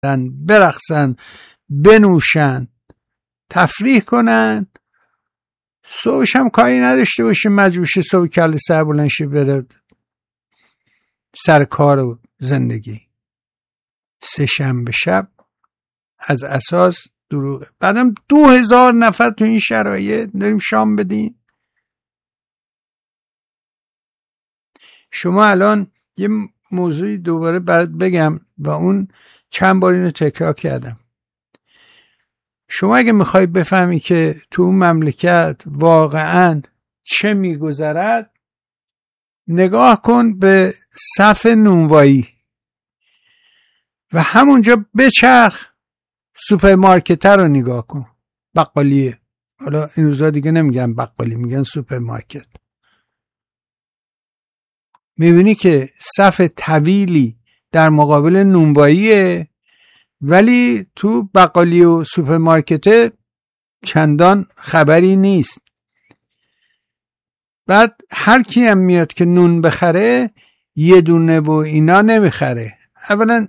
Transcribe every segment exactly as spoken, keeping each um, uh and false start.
برقصن، بنوشن، تفریح کنن، صبحش هم کاری نداشته باشه، مجبورشه صبح کله سر بلند شه بره سر کار و زندگی. سه شنبه شب از اساس دروغه. بعدم دو هزار نفر تو این شرایط داریم شام بدیم. شما الان یه موضوعی دوباره برات بگم و اون چند بار اینو تکرار کردم. شما اگه میخوای بفهمی که تو اون مملکت واقعا چه میگذرد، نگاه کن به صف نونوایی و همونجا بچرخ سوپرمارکت رو نگاه کن، بقالیه. حالا این روزا دیگه نمیگن بقالی، میگن سوپرمارکت. میبینی که صف طویلی در مقابل نونواییه، ولی تو بقالی و سوپرمارکت چندان خبری نیست. بعد هر کی هم میاد که نون بخره یه دونه و اینا نمیخره. اولا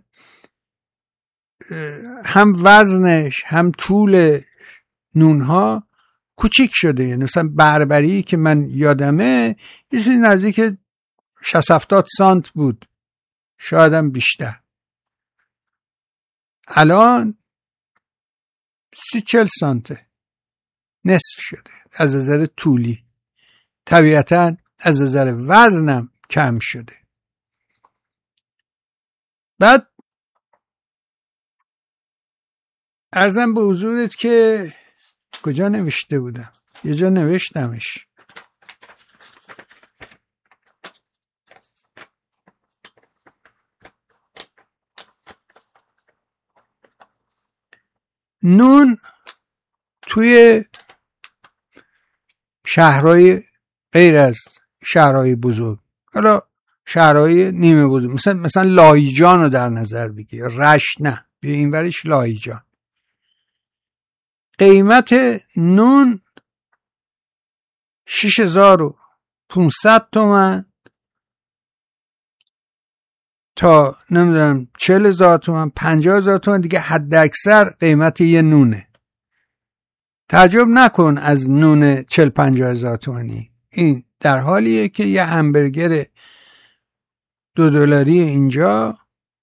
هم وزنش هم طول نونها کوچیک شده. یعنی مثلا بربری که من یادمه یه چیزی نزدیک شصت هفتاد سانت بود، شاید هم بیشتر. الان سی چل سانته، نصف شده از نظر طولی. طبیعتاً از نظر وزنم کم شده. بعد عرضم به حضورت که کجا نوشته بودم؟ یه جا نوشتمش. نون توی شهرهای غیر از شهرهای بزرگ، حالا شهرهای نیمه بزرگ، مثلا مثلا لایجان رو در نظر بگیر، رشت نه، به این ورش لایجان، قیمت نون شش هزار و پانصد تومن تا نمیدونم چهل هزار تومن، پنجاه هزار تومن دیگه حد اکثر قیمت یه نونه. تعجب نکن از نون چهل پنجاه هزار تومنی. این در حالیه که یه همبرگر دو دلاری اینجا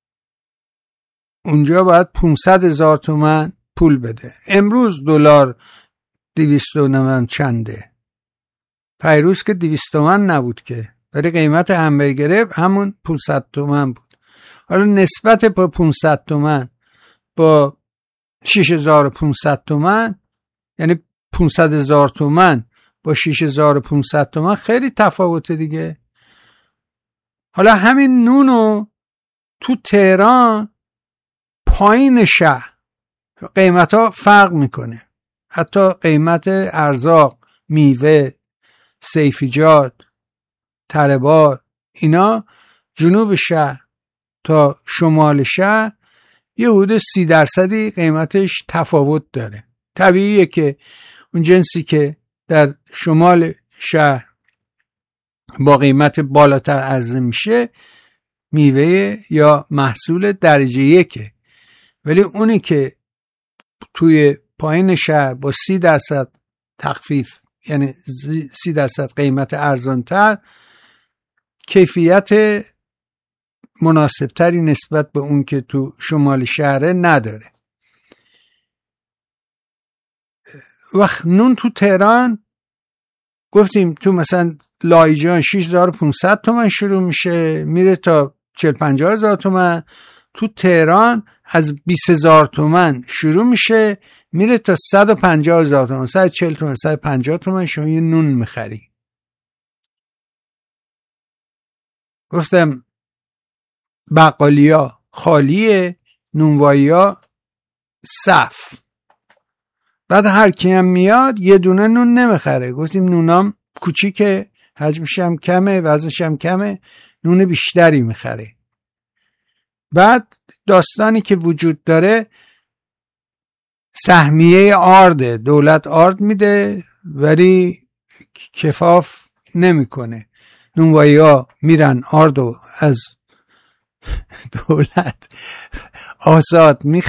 اونجا باید پانصد هزار تومن پول بده. امروز دلار دویست و نمیم چنده، پیروز که دویست تومن نبود که، ولی قیمت همبرگر همون پانصد تومن بود. حالا نسبت با پانصد تومن با شش هزار و پانصد تومن، یعنی پانصد هزار تومن با شش هزار و پانصد تومن خیلی تفاوته دیگه. حالا همین نونو تو تهران پایین شهر قیمت ها فرق میکنه. حتی قیمت ارزاق، میوه، سیفیجات، تربار، اینا جنوب شهر تا شمال شهر یه حدود سی درصدی قیمتش تفاوت داره. طبیعیه که اون جنسی که در شمال شهر با قیمت بالاتر عرضه میشه میوه یا محصول درجه یکه، ولی اونی که توی پایین شهر با سی درصد تخفیف، یعنی سی درصد قیمت ارزانتر، کیفیت مناسبتری نسبت به اون که تو شمال شهره نداره. وقت نون تو تهران گفتیم تو مثلا لایجان شش هزار و پانصد تومن شروع میشه میره تا چهل پنجاه هزار تومن. تو تهران از بیست هزار تومن شروع میشه میره تا صد و پنجاه هزار تومن، صد و چهل تومن، صد و پنجاه تومن شما یه نون میخری. گفتم بقالیا خالیه، نونواییا صف. بعد هر کی هم میاد یه دونه نون نمیخره. گفتیم نونام کوچیکه، حجمش هم کمه، وزنش هم کمه، نون بیشتری میخره. بعد داستانی که وجود داره سهمیه آرده، دولت آرد میده ولی کفاف نمیکنه. نونوایی ها میرن آردو از دولت آزاد می